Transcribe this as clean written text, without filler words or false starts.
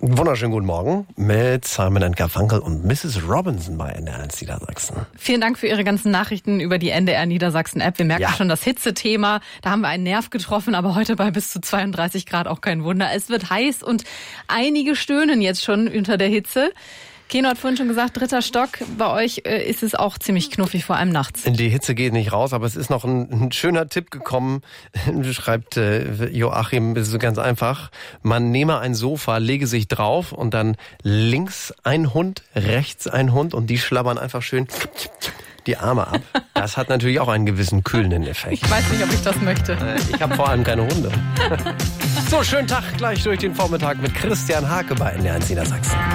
Wunderschönen guten Morgen mit Simon & Garfunkel und Mrs. Robinson bei NDR1 Niedersachsen. Vielen Dank für Ihre ganzen Nachrichten über die NDR Niedersachsen App. Wir merken schon das Hitzethema. Da haben wir einen Nerv getroffen, aber heute bei bis zu 32 Grad auch kein Wunder. Es wird heiß und einige stöhnen jetzt schon unter der Hitze. Keno hat vorhin schon gesagt, 3. Stock. Bei euch ist es auch ziemlich knuffig, vor allem nachts. Die Hitze geht nicht raus, aber es ist noch ein schöner Tipp gekommen, schreibt Joachim, das ist so ganz einfach. Man nehme ein Sofa, lege sich drauf und dann links ein Hund, rechts ein Hund und die schlabbern einfach schön die Arme ab. Das hat natürlich auch einen gewissen kühlenden Effekt. Ich weiß nicht, ob ich das möchte. Ich habe vor allem keine Hunde. So, schönen Tag gleich durch den Vormittag mit Christian Hake bei NDR1 Niedersachsen.